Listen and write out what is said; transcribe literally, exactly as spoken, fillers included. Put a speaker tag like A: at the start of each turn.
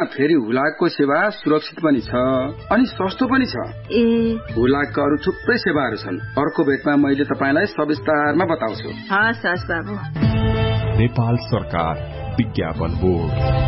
A: फेरि हुलाकको सेवा सुरक्षित पनि छ अनि सस्तो पनि छ।
B: ए
A: हुलाकका अरू थुप्रै सेवाहरू छन्। अर्को भेटमा मैले तपाईलाई सविस्तारमा बताउँछु।
B: हस् हस् बाबु।
C: नेपाल सरकार विज्ञापन बोर्ड।